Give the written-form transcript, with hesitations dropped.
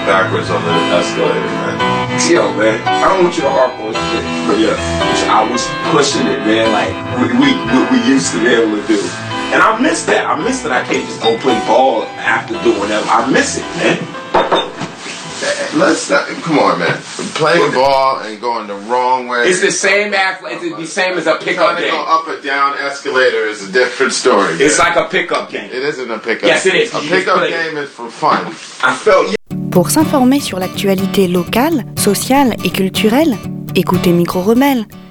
backwards on the escalator, man. Yo, man, I don't want you to harp on shit, but yeah, I was pushing it, man, like we used to be able to do. And I miss that. I miss that I can't just go play ball after doing that. I miss it, man. Let's not, come on, man. Playing ball and going the wrong way. It's the same it's the same as a pickup game. Trying to go up or down escalator is a different story. It's like a pickup game. It isn't a pickup. Yes, it is. A pickup game is for fun. I felt. Pour s'informer sur l'actualité locale, sociale et culturelle, écoutez Micro Rebelle.